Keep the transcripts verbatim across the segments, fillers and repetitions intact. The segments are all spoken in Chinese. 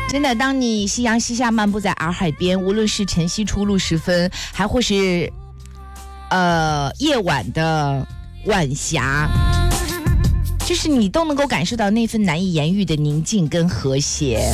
真的，当你夕阳西下漫步在洱海边，无论是晨曦初露时分，还或是呃夜晚的晚霞，就是你都能够感受到那份难以言喻的宁静跟和谐。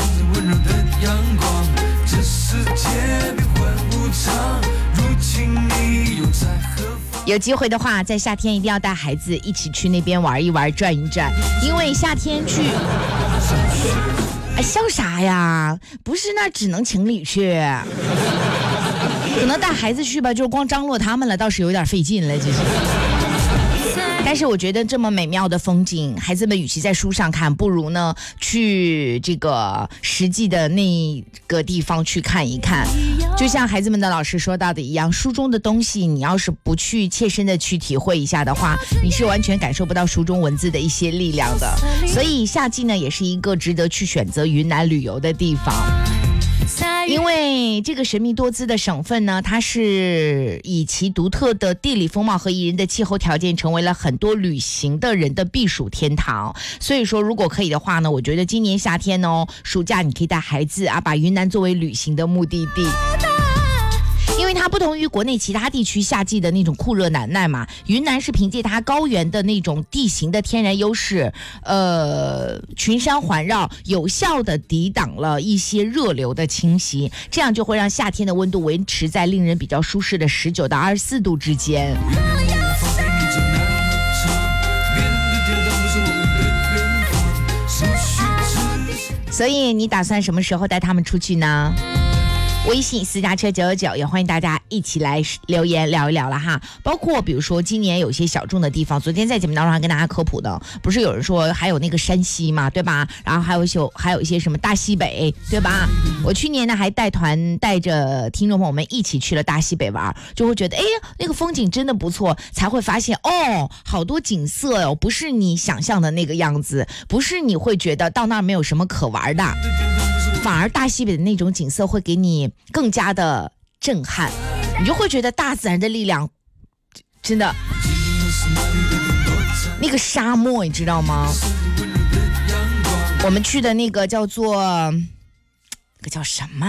有机会的话，在夏天一定要带孩子一起去那边玩一玩、转一转，因为夏天去。哎，笑啥呀？不是，那只能情侣去。可能带孩子去吧，就光张罗他们了，倒是有点费劲了，其实。但是我觉得这么美妙的风景，孩子们与其在书上看，不如呢去这个实际的那个地方去看一看。就像孩子们的老师说到的一样，书中的东西你要是不去切身的去体会一下的话，你是完全感受不到书中文字的一些力量的。所以夏季呢也是一个值得去选择云南旅游的地方。因为这个神秘多姿的省份呢，它是以其独特的地理风貌和宜人的气候条件，成为了很多旅行的人的避暑天堂。所以说，如果可以的话呢，我觉得今年夏天哦，暑假你可以带孩子啊，把云南作为旅行的目的地。因为它不同于国内其他地区夏季的那种酷热难耐嘛，云南是凭借它高原的那种地形的天然优势，呃，群山环绕，有效的抵挡了一些热流的侵袭，这样就会让夏天的温度维持在令人比较舒适的十九到二十四度之间。所以你打算什么时候带他们出去呢？微信私家车九九九，也欢迎大家一起来留言聊一聊了哈。包括比如说今年有些小众的地方，昨天在节目当中还跟大家科普的，不是有人说还有那个山西嘛，对吧？然后还有一些还有一些什么大西北，对吧？我去年呢还带团带着听众朋友们一起去了大西北玩，就会觉得哎呀那个风景真的不错，才会发现哦好多景色哦不是你想象的那个样子，不是你会觉得到那儿没有什么可玩的。反而大西北的那种景色会给你更加的震撼，你就会觉得大自然的力量真的，那个沙漠你知道吗？我们去的那个叫做那个叫什么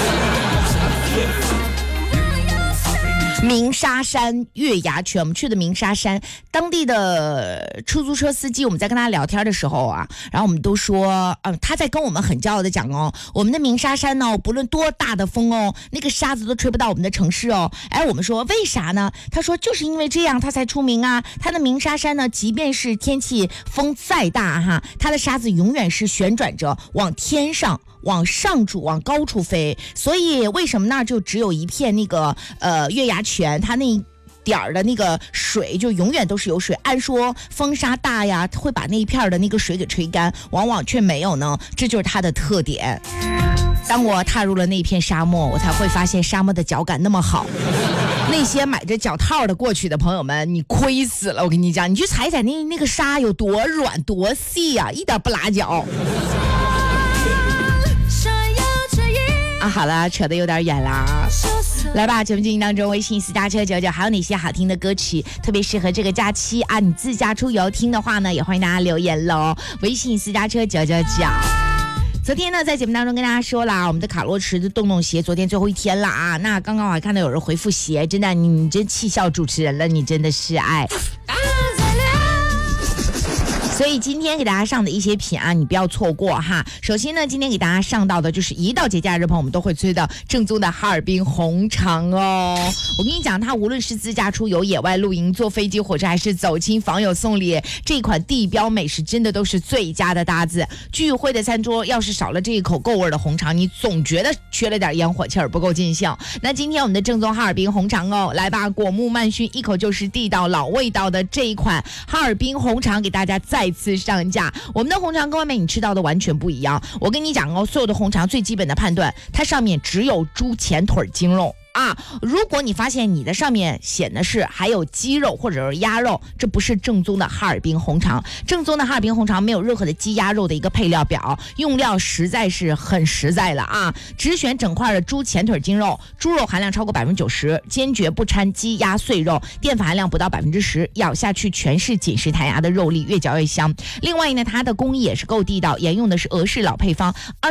鸣沙山月牙泉，我们去的鸣沙山，当地的出租车司机，我们在跟他聊天的时候啊，然后我们都说，呃，他在跟我们很骄傲的讲哦，我们的鸣沙山呢，不论多大的风哦，那个沙子都吹不到我们的城市哦。哎，我们说为啥呢？他说就是因为这样，他才出名啊。他的鸣沙山呢，即便是天气风再大哈，它的沙子永远是旋转着往天上。往上主往高处飞，所以为什么那儿就只有一片那个呃月牙泉，它那一点儿的那个水就永远都是有水。按说风沙大呀，会把那一片的那个水给吹干，往往却没有呢，这就是它的特点。当我踏入了那片沙漠，我才会发现沙漠的脚感那么好。那些买着脚套的过去的朋友们，你亏死了！我跟你讲，你去踩踩那那个沙有多软多细啊，一点不拉脚。啊，好了，扯得有点远了，来吧，节目进行当中，微信私家车九九，还有哪些好听的歌曲特别适合这个假期啊？你自驾出游听的话呢，也欢迎大家留言喽。微信私家车九九九。昨天呢，在节目当中跟大家说了，我们的卡洛驰的洞洞鞋昨天最后一天了啊。那刚刚我还看到有人回复鞋，真的，你你真气笑主持人了，你真的是爱。所以今天给大家上的一些品啊，你不要错过哈。首先呢，今天给大家上到的就是一到节假日朋友们都会追到正宗的哈尔滨红肠哦。我跟你讲，它无论是自驾出游、野外露营、坐飞机、火车，还是走亲访友送礼，这款地标美食真的都是最佳的搭子。聚会的餐桌要是少了这一口够味的红肠，你总觉得缺了点烟火气儿，不够尽兴。那今天我们的正宗哈尔滨红肠哦，来吧，果木慢熏，一口就是地道老味道的这一款哈尔滨红肠给大家再次上架。我们的红肠跟外面你吃到的完全不一样。我跟你讲哦，所有的红肠最基本的判断，它上面只有猪前腿精肉啊，如果你发现你的上面显的是还有鸡肉或者是鸭肉，这不是正宗的哈尔滨红肠。正宗的哈尔滨红肠没有任何的鸡鸭肉的一个配料表，用料实在是很实在了啊！只选整块的猪前腿精肉，猪肉含量超过百分之九十，坚决不掺鸡鸭碎肉，淀粉含量不到百分之十，咬下去全是紧实弹牙的肉粒，越嚼越香。另外呢，它的工艺也是够地道，沿用的是俄式老配方。